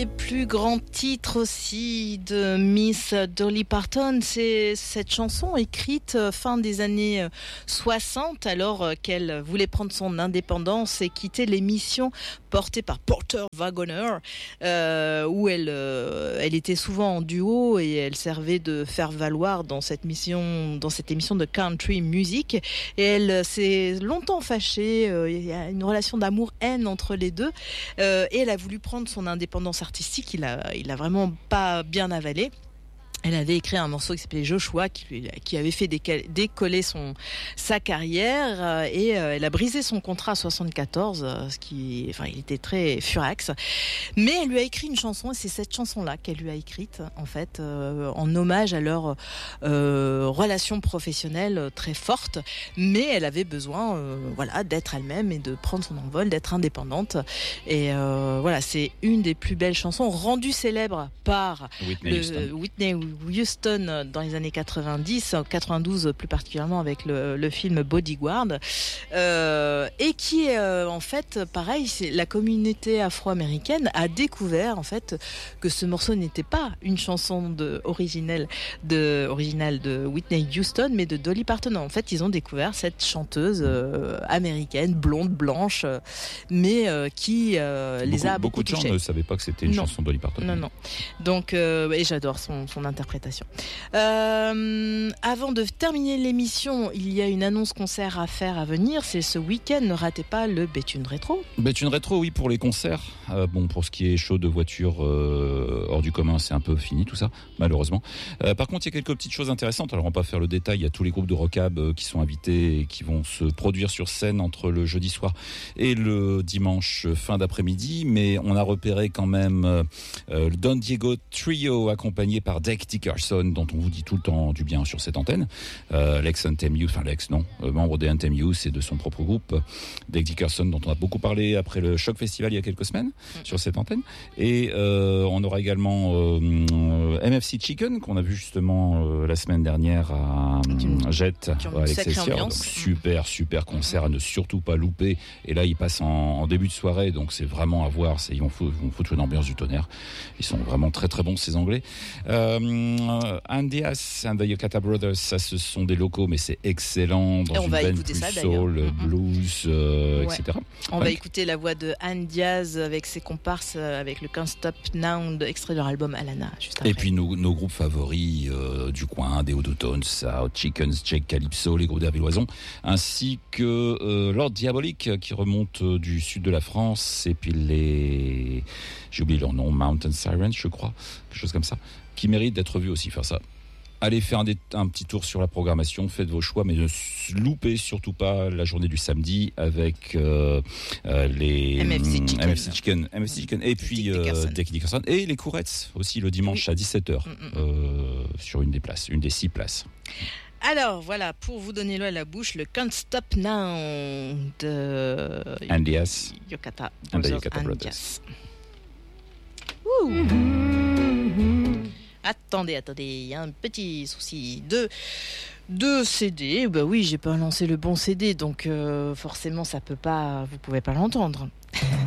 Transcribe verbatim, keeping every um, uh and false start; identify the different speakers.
Speaker 1: des plus grands titres aussi de Miss Dolly Parton, c'est cette chanson écrite fin des années soixante, alors qu'elle voulait prendre son indépendance et quitter l'émission portée par Porter Wagoner, euh, où elle, euh, elle était souvent en duo et elle servait de faire valoir dans cette mission, dans cette émission de country music. Et elle s'est longtemps fâchée. Euh, il y a une relation d'amour-haine entre les deux. Euh, et elle a voulu prendre son indépendance artistique. Il a, il a vraiment pas bien avalé. Elle avait écrit un morceau qui s'appelait Joshua, qui, lui, qui avait fait décoller son, sa carrière, euh, et euh, elle a brisé son contrat à soixante-quatorze, euh, ce qui, enfin, il était très furax. Mais elle lui a écrit une chanson, et c'est cette chanson-là qu'elle lui a écrite, en fait, euh, en hommage à leur euh, relation professionnelle très forte. Mais elle avait besoin, euh, voilà, d'être elle-même et de prendre son envol, d'être indépendante. Et euh, voilà, c'est une des plus belles chansons rendues célèbres par
Speaker 2: Whitney
Speaker 1: le,
Speaker 2: Houston.
Speaker 1: Whitney Houston dans les années quatre-vingt-dix, quatre-vingt-douze plus particulièrement avec le, le film Bodyguard, euh, et qui euh, en fait, pareil, c'est la communauté afro-américaine a découvert en fait que ce morceau n'était pas une chanson de, originelle, de, originale de Whitney Houston, mais de Dolly Parton. En fait, ils ont découvert cette chanteuse euh, américaine, blonde, blanche, mais euh, qui euh,
Speaker 2: beaucoup,
Speaker 1: les a beaucoup,
Speaker 2: beaucoup de gens
Speaker 1: touchés.
Speaker 2: ne savaient pas que c'était une
Speaker 1: non.
Speaker 2: chanson de Dolly Parton.
Speaker 1: Non, non. Donc, euh, et j'adore son, son interprétation. Euh, avant de terminer l'émission, il y a une annonce concert à faire à venir. C'est ce week-end. Ne ratez pas le Béthune Rétro.
Speaker 2: Béthune Rétro, oui, pour les concerts. Euh, bon, pour ce qui est show de voiture euh, hors du commun, c'est un peu fini tout ça, malheureusement. Euh, par contre, il y a quelques petites choses intéressantes. Alors, on va pas faire le détail. Il y a tous les groupes de rockab euh, qui sont invités et qui vont se produire sur scène entre le jeudi soir et le dimanche fin d'après-midi. Mais on a repéré quand même euh, le Don Diego Trio accompagné par Deke Dickerson, dont on vous dit tout le temps du bien sur cette antenne. Euh, l'ex Anthem Youth, enfin l'ex non, euh, membre des Anthem Youth et de son propre groupe. Deke Dickerson, dont on a beaucoup parlé après le Choc Festival il y a quelques semaines mmh. sur cette antenne. Et euh, on aura également euh, M F C Chicken, qu'on a vu justement euh, la semaine dernière à euh, Jet, à l'Excelsior. Donc, super, super concert mmh. à ne surtout pas louper. Et là, ils passent en, en début de soirée, donc c'est vraiment à voir. C'est, ils vont foutre, vont foutre une ambiance du tonnerre. Ils sont vraiment très très bons, ces Anglais. Euh, Uh, Andias and the Yokata Brothers, ça ce sont des locaux, mais c'est excellent dans
Speaker 1: et on
Speaker 2: une
Speaker 1: va
Speaker 2: veine
Speaker 1: écouter
Speaker 2: plus
Speaker 1: ça,
Speaker 2: soul,
Speaker 1: mm-hmm.
Speaker 2: blues, euh,
Speaker 1: ouais.
Speaker 2: et cetera.
Speaker 1: On
Speaker 2: ouais.
Speaker 1: va écouter la voix de Anne Diaz avec ses comparses, avec le Can't Stop Now, extrait de leur album Alana. Juste après.
Speaker 2: Et puis nos, nos groupes favoris euh, du coin, des Hauts-de-Tones, South Chickens, Jake Calypso, les groupes d'Hervé Loison, ainsi que euh, Lord Diabolique qui remonte euh, du sud de la France, et puis les, j'ai oublié leur nom, Mountain Sirens, je crois, quelque chose comme ça, qui mérite d'être vu aussi faire ça. Allez faire un, dé- un petit tour sur la programmation, faites vos choix, mais ne loupez surtout pas la journée du samedi avec euh, euh, les
Speaker 1: M F C Chicken,
Speaker 2: M F C Chicken, M F C Chicken et puis euh, Deke Dickerson et les Courettes aussi le dimanche oui. à dix-sept heures mm-hmm. euh, sur une des places, une des six places.
Speaker 1: Alors voilà, pour vous donner l'eau à la bouche, le Can't Stop Now de
Speaker 2: Andias,
Speaker 1: Yokata
Speaker 2: Brothers.
Speaker 1: Ouh. Mm-hmm. Attendez, attendez, il y a un petit souci de, de C D. Bah oui, j'ai pas lancé le bon C D, donc euh, forcément ça peut pas, vous pouvez pas l'entendre.